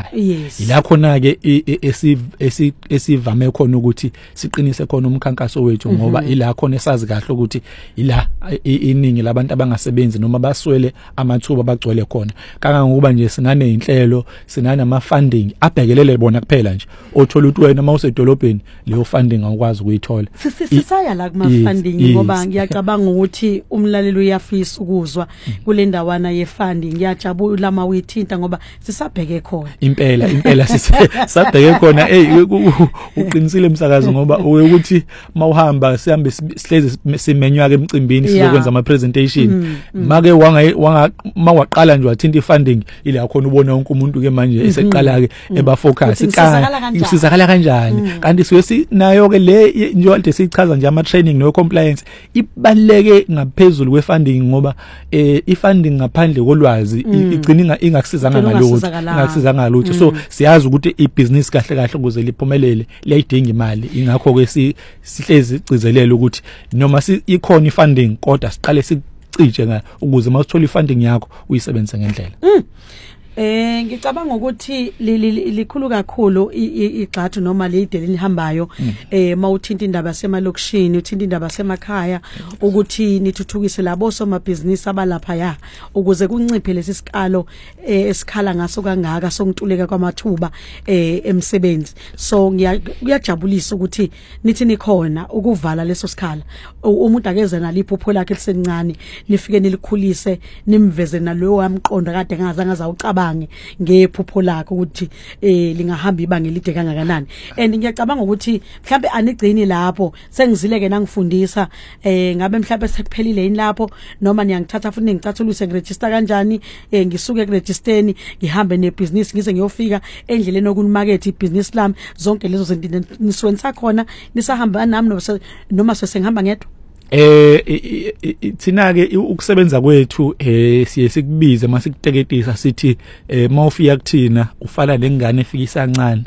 emakhaya ila khona ke esivame khona ukuthi siqinise khona umkhankaso wethu ngoba ila khona esazi kahle ukuthi ila iningi labantu abangasebenzi noma baswele amathuba bagcwele khona kangangokuba nje sinane inhlelo sinana ama funding abhekelele bona kuphela nje othola ukuthi wena mawusedolobheni leyo funding awukwazi ukuyithola sisaya la kuma funding ngoba ngiyacabanga ukuthi umlaleli uyafisa ukuzwa kule ndawana ye funding ngiyajabula mawuyithinta ngoba sisabheke khona impela sisabheke khona uqinisile umsakazo ngoba ukuthi mawuhamba sihambe sihlezi simenywa ke emcimbini sizokwenza ama presentation make mawaqala nje wathinta ifunding ile khona ubona wonke umuntu ke manje eseqala ke eba focus isizakala kanjani kanti siwe nayo ke le njengoba sichaza nje ama training no compliance ibaleke ngaphezulu kwe funding ngoba ifunding ngaphandle kolwazi igcina ingakusizanga lutho so siyazi ukuthi ibusiness kahle ukuze liphumelele liyayidinga imali ingakho ke sihlezi igcizelela ukuthi noma ikhona ifunding kodwa siqale sicije ukuze mawuthola ifunding yakho uyisebenzise ngendlela ngicabanga ukuthi likhulu kakhulu igxathu noma leyideli lihambayo mawuthinta indaba yasemalokishini uthinta indaba yasemakhaya ukuthi nithuthukise labo somabhizinisi abalapha ya ukuze kunciphe lesisikalo esikhala ngaso kangaka sokuntuleka kwamathuba emsebenzi so ngiyajabulisa ukuthi nithi nikhona ukuvala leso sikhala umuntu akeze naliphupho lakhe lisencane nifike nilikhulise nimveze nalowo amqondo kade ngazange zawucaba ngephupho lakho ukuthi lingahamba ibanga elide kangakanani and ngiyacabanga ukuthi mhlambe anigcini lapho sengizileke nangifundisa ngabe mhlambe sekuphelile yini lapho noma niyangithatha futhi ngicathuluse ngiregister kanjani ngisuke kuregisteni ngihambe nebusiness ngize ngiyofika endleleni okunimarket ibusiness lami zonke lezo zinto niswenza khona nisahamba nami noma sesengihamba ngedwa thina ke ukusebenza kwethu siye sikubize masikuteketisa sithi mawufika kuthina ufala lengane efika isancane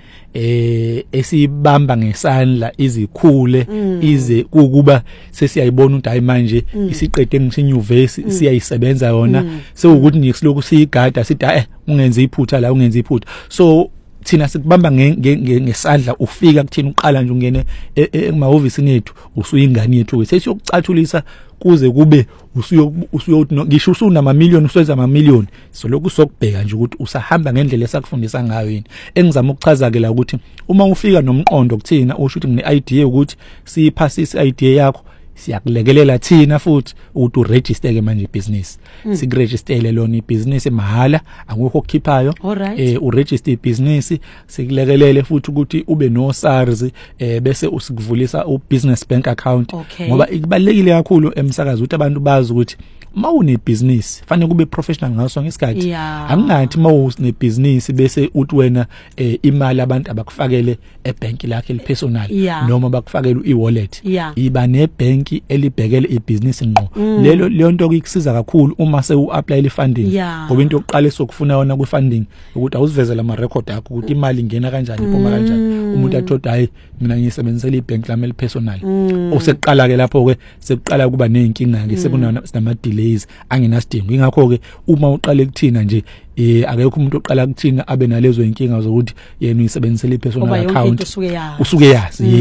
esibamba ngesandla izikhule ize kuba sesiyayibona ukuthi hayi manje isiqede ngisiyunivesi siyayisebenza yona sekuthi nje siloku siyigada sithi ungenza iphutha la ungenza iphutha so thina sikubamba ngesandla ufika kuthina uqala nje ungene emahhovisi ethu usuyingane yethu sesiyokucathulisa kuze kube usuyothi ngisho usunama million uswenza ama million so lokhu sokubheka nje ukuthi usahamba ngendlela esakufundisa ngayo yini engizama ukuchaza ke la ukuthi uma ufika nomqondo kuthina usho ukuthi ngine idea ukuthi siyiphasise idea yakho siyakulekelela thina futhi ukuthi uregister ke manje business sikuregistele lona ibusiness mahala akukho okukhiphayo uregister ibusiness sikulekelele futhi ukuthi ube no SARS bese usikuvulisa ubusiness bank account ngoba ikubalekile kakhulu emsakazo ukuthi abantu bazi ukuthi mawune business fanele kube professional ngaso ngesikhathi angathi mawune business bese uthi wena imali abantu abakufakele ebank lakhe lipersonal noma bakufakele iwallet iba nebank elibhekele ibusiness ngqo leyo nto kukusiza kakhulu uma sewu-apply ifunding ngoba into yokuqala esokufuna yona kwi-funding ukuthi awuzivezela ama-record akho ukuthi imali ingena kanjani iphuma kanjani umuntu athoda hayi mina ngiyisebenzisela ibank lami elipersonal osekuqala ke lapho ke sekuqala kuba nenkinga ke sekunama delays angenasidingo ingakho ke uma uqale kuthina nje akekho umuntu oqala kuthina abe nalezo inkinga zokuthi yena uyisebenzisela ipersonal account usuke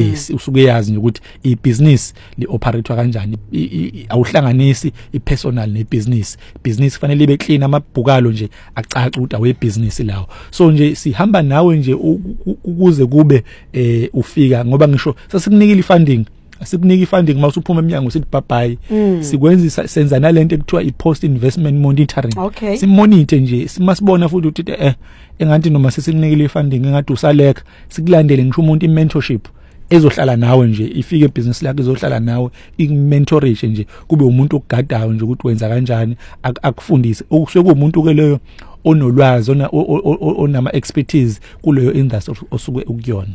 yazi nje ukuthi ibusiness lioperate kanjani awuhlanganisi ipersonal nebusiness kufanele libe clean amabhukalo nje acaca ukuthi awe business lawo so nje sihamba nawe nje ukuze kube ufika ngoba ngisho sasikunikile ifunding asikunika ifunding mawusuphuma eminyango sithi bye bye sikwenzisa senza nalento ekuthiwa ipost investment monitoring simonitor nje simasibona futhi ukuthi engathi noma sesikunikile ifunding engathi usaleka sikulandele ngisho umuntu imentorship ezohlala nawe nje ifike ibusiness lakhe izohlala nawe imentorishe nje kube umuntu okugadayo nje ukuthi wenza kanjani akufundise okusuke kuumuntu ke leyo onolwazi onama expertise kuleyo industry osuke ukuyona.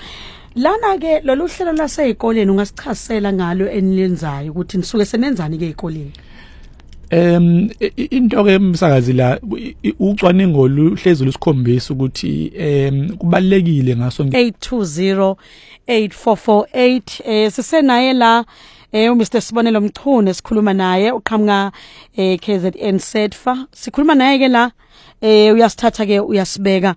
Lana ke lolu hlelo laseyikoleni ungasichazela ngalo enilenzayo ukuthi nisuke senenzani ke ezikoleni? Into ke umsakazi la ucwaningo luhlezi lusikhombisa ukuthi kubalekile ngaso 8208448 sisenaye la Mr Sibonelo Mchunu sikhuluma naye uqhamuka KZN Sedfa sikhuluma naye ke la uyasithatha ke uyasibeka